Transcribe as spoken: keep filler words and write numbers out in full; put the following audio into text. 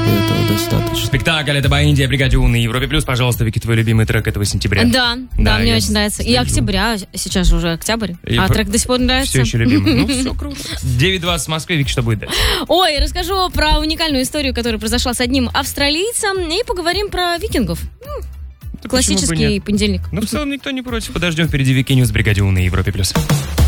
этого достаточно. Спектакль «Это Индия», «Бригаде У» на Европе Плюс. Пожалуйста, Вики, твой любимый трек этого сентября. Да, да, да мне очень нравится. И октября, сейчас же уже октябрь, и а трек до сих пор нравится. Все еще любимый. Ну, все круто. девять двадцать в Москве. Вики, что будет дальше? Ой, расскажу про уникальную историю, которая произошла с одним австралийцем, и поговорим про викингов. Да классический понедельник. Ну, в целом никто не против. Подождем впереди Вики Ньюс, «Бригаде У» на Европе Плюс.